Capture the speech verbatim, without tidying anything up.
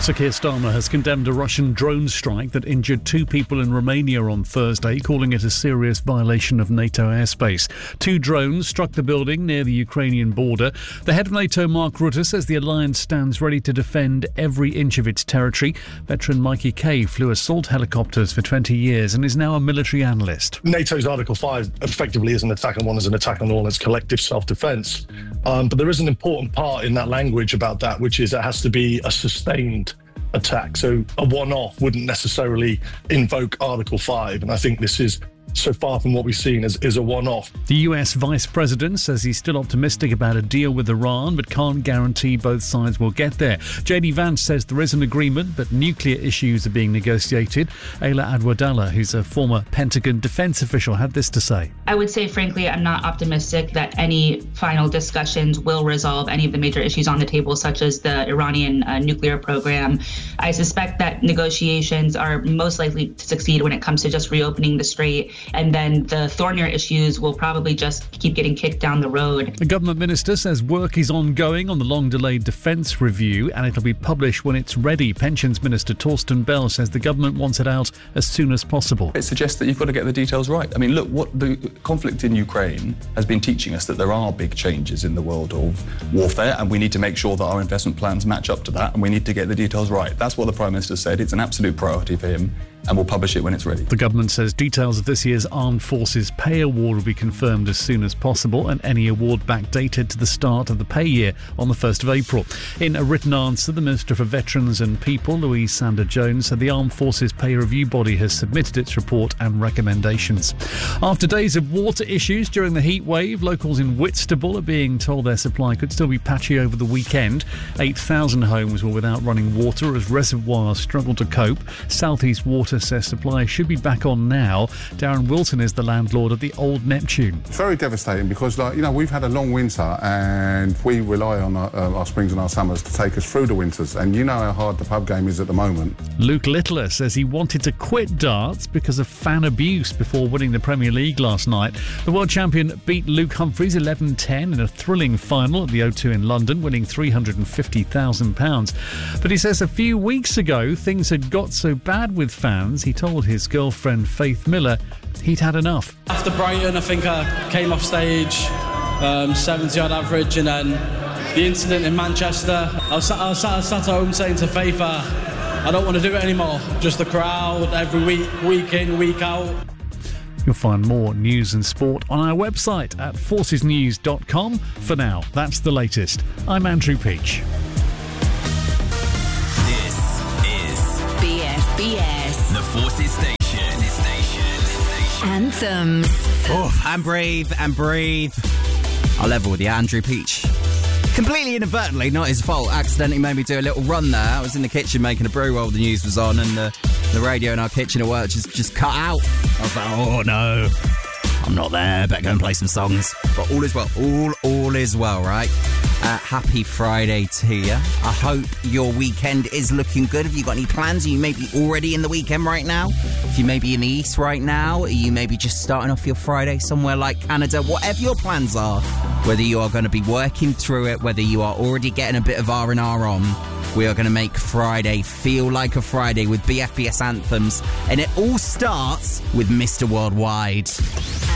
Sir Keir Starmer has condemned a Russian drone strike that injured two people in Romania on Thursday, calling it a serious violation of NATO airspace. Two drones struck the building near the Ukrainian border. The head of NATO, Mark Rutte, says the alliance stands ready to defend every inch of its territory. Veteran Mikey Kay flew assault helicopters for twenty years and is now a military analyst. NATO's Article five effectively is an attack on one as an attack on all. It's collective self-defence. Um, but there is an important part in that language about that, which is it has to be a sustained attack. So a one-off wouldn't necessarily invoke Article five. And I think this is so far from what we've seen as is a one-off. The U S Vice President says he's still optimistic about a deal with Iran, but can't guarantee both sides will get there. J D Vance says there is an agreement, but nuclear issues are being negotiated. Ayla Adwadallah, who's a former Pentagon defense official, had this to say. I would say, frankly, I'm not optimistic that any final discussions will resolve any of the major issues on the table, such as the Iranian uh, nuclear program. I suspect that negotiations are most likely to succeed when it comes to just reopening the strait. And then the thornier issues will probably just keep getting kicked down the road. The government minister says work is ongoing on the long-delayed defence review and it'll be published when it's ready. Pensions Minister Torsten Bell says the government wants it out as soon as possible. It suggests that you've got to get the details right. I mean, look, what the conflict in Ukraine has been teaching us that there are big changes in the world of warfare, and we need to make sure that our investment plans match up to that, and we need to get the details right. That's what the Prime Minister said. It's an absolute priority for him, and we'll publish it when it's ready. The government says details of this year's Armed Forces pay award will be confirmed as soon as possible, and any award backdated to the start of the pay year on the first of April. In a written answer, the Minister for Veterans and People, Louise Sander-Jones, said the Armed Forces Pay Review Body has submitted its report and recommendations. After days of water issues during the heat wave, locals in Whitstable are being told their supply could still be patchy over the weekend. eight thousand homes were without running water as reservoirs struggled to cope. South East Water says supply should be back on now. Darren Wilson is the landlord of the Old Neptune. It's very devastating because, like, you know, we've had a long winter and we rely on our, uh, our springs and our summers to take us through the winters, and you know how hard the pub game is at the moment. Luke Littler says he wanted to quit darts because of fan abuse before winning the Premier League last night. The world champion beat Luke Humphries eleven ten in a thrilling final at the O two in London, winning three hundred fifty thousand pounds. But he says a few weeks ago things had got so bad with fans, he told his girlfriend Faith Miller he'd had enough. After Brighton, I think I came off stage, um, seventy odd average, and then the incident in Manchester, I was sat, I was sat, I was sat at home saying to Faith, uh, I don't want to do it anymore. Just the crowd, every week, week in, week out. You'll find more news and sport on our website at forces news dot com. For now, that's the latest. I'm Andrew Peach. This is B F B S, the Forces Station. Anthems. Oh, and breathe, and breathe. I'll level with you, Andrew Peach. Completely inadvertently, not his fault, accidentally made me do a little run there. I was in the kitchen making a brew while the news was on, and the, the radio in our kitchen at work just, just cut out. I was like, oh no, I'm not there, better go and play some songs. But all is well, all, all is well, right? Uh, happy Friday to you. I hope your weekend is looking good. Have you got any plans? Are you maybe already in the weekend right now? If you may be in the east right now, are you maybe just starting off your Friday somewhere like Canada? Whatever your plans are, whether you are going to be working through it, whether you are already getting a bit of R and R on, we are going to make Friday feel like a Friday with B F B S anthems. And it all starts with Mister Worldwide.